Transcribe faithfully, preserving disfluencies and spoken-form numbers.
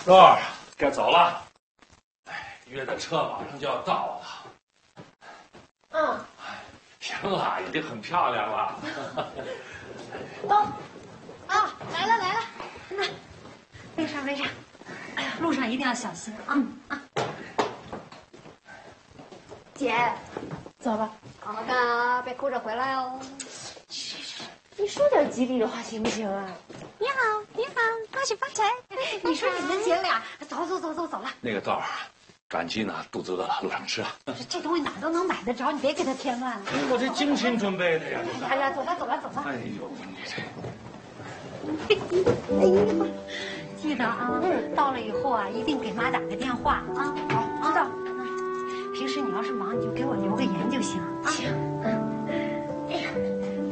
豆儿，该走了。哎，约的车马上就要到了。 嗯。 行了，已经很漂亮了。 走。啊，来了来了，那背上背上。哎呀，路上一定要小心啊啊！姐，走了，好好干啊，别哭着回来哦。 你说点吉利的话行不行啊？ 你好，你好，恭喜发财！你说你们姐俩，走走走走走了。 那个豆儿，赶集呢，肚子饿了，路上吃啊。 这东西哪都能买得着，你别给他添乱了。 我这精心准备的呀。 哎呀，走吧走吧走吧。 哎呦，你这。 哎呀，记得啊，到了以后啊，一定给妈打个电话啊。好，知道。平时你要是忙，你就给我留个言就行啊。 行。